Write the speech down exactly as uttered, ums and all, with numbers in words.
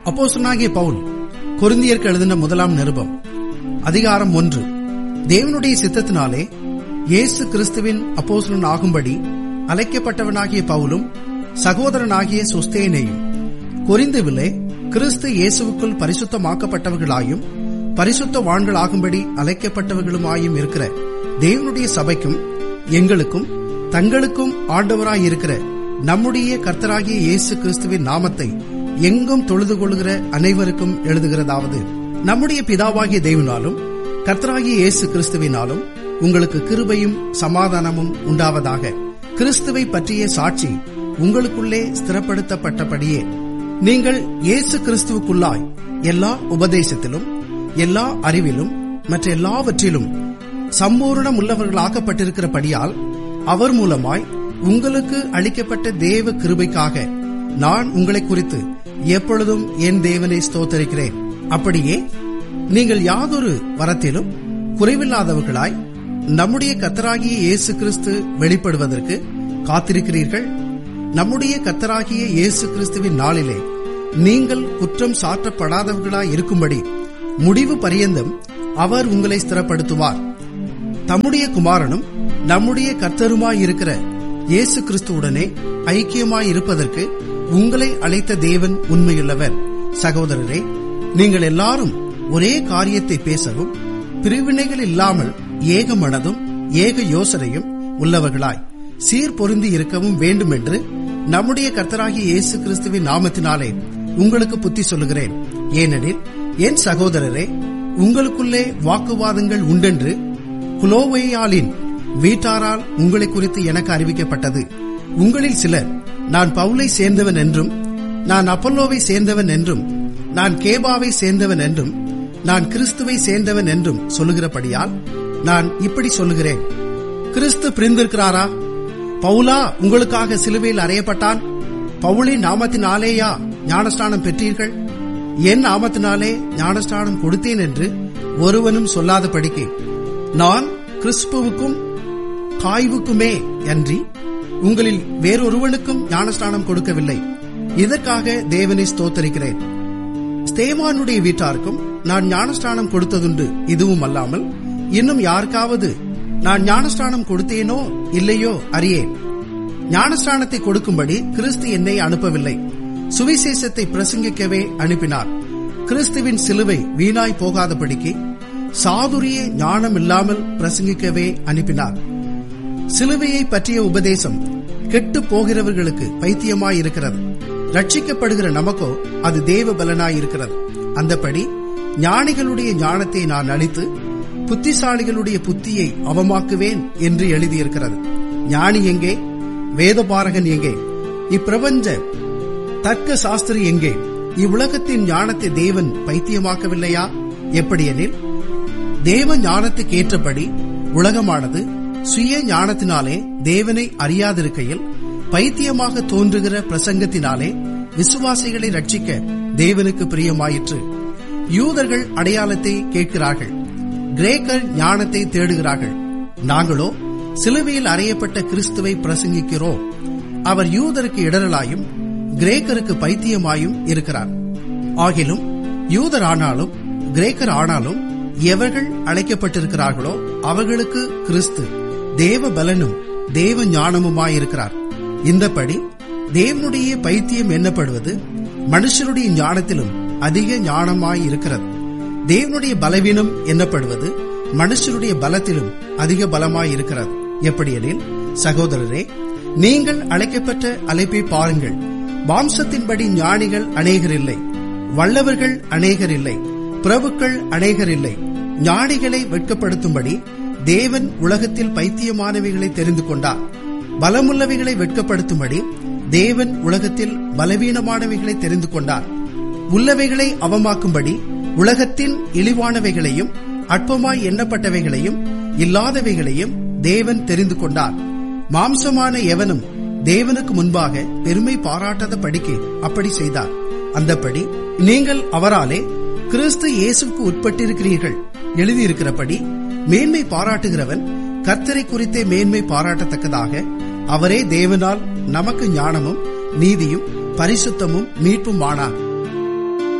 அப்போஸ்தலனாகிய பவுல் கொரிந்தியருக்கு எழுதின முதலாம் நிருபம் அதிகாரம் ஒன்று. தேவனுடைய சித்தத்தினாலே இயேசு கிறிஸ்துவின் அப்போஸ்தலன் ஆகும்படி அழைக்கப்பட்டவனாகிய பவுலும் சகோதரனாகிய சொஸ்தேனேயும் கொரிந்துவிலே கிறிஸ்து இயேசுவுக்குள் பரிசுத்தமாக்கப்பட்டவர்களாயும் பரிசுத்தவான்களாகும்படி அழைக்கப்பட்டவர்களுமாயும் இருக்கிற தேவனுடைய சபைக்கும் எங்களுக்கும் தங்களுக்கும் ஆண்டவராயிருக்கிற நம்முடைய கர்த்தராகிய இயேசு கிறிஸ்துவின் நாமத்தை எங்கும் தொழுது கொள்கிற அனைவருக்கும் எழுதுகிறதாவது, நம்முடைய பிதாவாகிய தேவனாலும் கர்த்தராகிய இயேசு கிறிஸ்துவினாலும் உங்களுக்கு கிருபையும் சமாதானமும் உண்டாவதாக. கிறிஸ்துவை பற்றிய சாட்சி உங்களுக்குள்ளே ஸ்திரப்படுத்தப்பட்டபடியே நீங்கள் இயேசு கிறிஸ்துவுக்குள்ளாய் எல்லா உபதேசத்திலும் எல்லா அறிவிலும் மற்ற எல்லாவற்றிலும் சம்பூர்ணம் உள்ளவர்களாக்கப்பட்டிருக்கிறபடியால் அவர் மூலமாய் உங்களுக்கு அளிக்கப்பட்ட தேவ கிருபைக்காக நான் உங்களை குறித்து எப்பொழுதும் என் தேவனை ஸ்தோத்தரிக்கிறேன். அப்படியே நீங்கள் யாதொரு வரத்திலும் குறைவில்லாதவர்களாய் நம்முடைய கர்த்தராகிய இயேசு கிறிஸ்து வெளிப்படுவதற்கு காத்திருக்கிறீர்கள். நம்முடைய கர்த்தராகிய இயேசு கிறிஸ்துவின் நாளிலே நீங்கள் குற்றம் சாட்டப்படாதவர்களாய் இருக்கும்படி முடிவு பரியந்தம் அவர் உங்களை ஸ்திரப்படுத்துவார். தம்முடைய குமாரனும் நம்முடைய கர்த்தருமாயிருக்கிற இயேசு கிறிஸ்துவுடனே ஐக்கியமாயிருப்பதற்கு உங்களை அழைத்த தேவன் உண்மையுள்ளவர். சகோதரரே, நீங்கள் எல்லாரும் ஒரே காரியத்தை பேசவும் பிரிவினைகள் இல்லாமல் ஏக மனதும் ஏக யோசனையும் உள்ளவர்களாய் சீர் பொருந்தி இருக்கவும் வேண்டும் என்று நம்முடைய கர்த்தராகிய இயேசு கிறிஸ்துவின் நாமத்தினாலே உங்களுக்கு புத்தி சொல்லுகிறேன். ஏனெனில் என் சகோதரரே, உங்களுக்குள்ளே வாக்குவாதங்கள் உண்டென்று குலோவேயாலின் வீட்டாரால் உங்களை குறித்து எனக்கு அறிவிக்கப்பட்டது. உங்களில் சிலர் நான் பவுலை சேர்ந்தவன் என்றும் நான் அப்பல்லோவை சேர்ந்தவன் என்றும் நான் கேபாவை சேர்ந்தவன் என்றும் நான் கிறிஸ்துவை சேர்ந்தவன் என்றும் சொல்லுகிறபடியால் நான் இப்படி சொல்லுகிறேன். கிறிஸ்து பிரிந்திருக்கிறாரா? பவுலா உங்களுக்காக சிலுவையில் அறையப்பட்டான்? பவுலின் நாமத்தினாலேயா ஞானஸ்நானம் பெற்றீர்கள்? என் நாமத்தினாலே ஞானஸ்நானம் கொடுத்தேன் என்று ஒருவனும் சொல்லாதபடிக்கு நான் கிறிஸ்துவுக்கும் காய்வுக்குமே அன்றி உங்களில் வேறொருவனுக்கும் ஞானஸ்நானம் கொடுக்கவில்லை. இதற்காக தேவனை ஸ்தோத்தரிக்கிறேன். ஸ்தேவானுடைய வீட்டாருக்கும் நான் ஞானஸ்நானம் கொடுத்ததுண்டு. இதுவும் அல்லாமல் இன்னும் யாருக்காவது நான் ஞானஸ்நானம் கொடுத்தேனோ இல்லையோ அறியேன். ஞானஸ்நானத்தை கொடுக்கும்படி கிறிஸ்து என்னை அனுப்பவில்லை, சுவிசேஷத்தை பிரசங்கிக்கவே அனுப்பினார். கிறிஸ்துவின் சிலுவை வீணாய் போகாதபடிக்கு சாதுரிய ஞானம் இல்லாமல் பிரசங்கிக்கவே அனுப்பினார். சிலுவையை பற்றிய உபதேசம் கெட்டு போகிறவர்களுக்கு பைத்தியமாயிருக்கிறது, ரட்சிக்கப்படுகிற நமக்கோ அது தேவ பலனாயிருக்கிறது. அந்தபடி ஞானிகளுடைய ஞானத்தை நான் அழித்து புத்திசாலிகளுடைய புத்தியை அவமாக்குவேன் என்று எழுதியிருக்கிறது. ஞானி எங்கே? வேதபாரகன் எங்கே? இப்பிரபஞ்ச தர்க்க சாஸ்திரி எங்கே? இவ்வுலகத்தின் ஞானத்தை தேவன் பைத்தியமாக்கவில்லையா? எப்படியெனில் தேவ ஞானத்துக்கு ஏற்றபடி உலகமானது சுய ஞானத்தினாலே தேவனை அறியாதிருக்கையில் பைத்தியமாக தோன்றுகிற பிரசங்கத்தினாலே விசுவாசிகளை ரட்சிக்க தேவனுக்கு பிரியமாயிற்று. யூதர்கள் அடையாளத்தை கேட்கிறார்கள், கிரேக்கர் ஞானத்தை தேடுகிறார்கள். நாங்களோ சிலுவையில் அறையப்பட்ட கிறிஸ்துவை பிரசங்கிக்கிறோம். அவர் யூதருக்கு இடரலாயும் கிரேக்கருக்கு பைத்தியமாயும் இருக்கிறார். ஆகிலும் யூதர் ஆனாலும் கிரேக்கர் ஆனாலும் எவர்கள் அழைக்கப்பட்டிருக்கிறார்களோ அவர்களுக்கு கிறிஸ்து தேவ பலனும் தேவ ஞானமுமாயிருக்கிறார். இந்தபடி தேவனுடைய பைத்தியம் எண்ணப்படுவது மனுஷருடைய ஞானத்திலும் அதிக ஞானமாயிருக்கிறது. தேவனுடைய பலவீனம் எண்ணப்படுவது மனுஷருடைய பலத்திலும் அதிக பலமாயிருக்கிறது. எப்படியெனில் சகோதரரே, நீங்கள் அழைக்கப்பட்ட அழைப்பை பாருங்கள். மாம்சத்தின்படி ஞானிகள் அநேகர் இல்லை, வல்லவர்கள் அநேகர் இல்லை, பிரபுக்கள் அநேகர் இல்லை. ஞானிகளை வெட்கப்படுத்தும்படி தேவன் உலகத்தில் பைத்தியமானவைகளை தெரிந்து கொண்டார். பலமுள்ளவைகளை வெட்கப்படுத்தும்படி தேவன் உலகத்தில் பலவீனமானவைகளை தெரிந்து கொண்டார். உள்ளவைகளை அவமாக்கும்படி உலகத்தின் இழிவானவைகளையும் அற்பமாய் எண்ணப்பட்டவைகளையும் இல்லாதவைகளையும் தேவன் தெரிந்து கொண்டார். மாம்சமான எவனும் தேவனுக்கு முன்பாக பெருமை பாராட்டாத படிக்கு அப்படி செய்தார். அந்தபடி நீங்கள் அவராலே கிறிஸ்து இயேசுக்கு உட்பட்டிருக்கிறீர்கள். எழுதியிருக்கிறபடி மேன்மை பாராட்டுகிறவன் கர்த்தரை குறித்தே மேன்மை பாராட்டத்தக்கதாக அவரே தேவனால் நமக்கு ஞானமும் நீதியும் பரிசுத்தமும் மீட்பும் ஆனார்.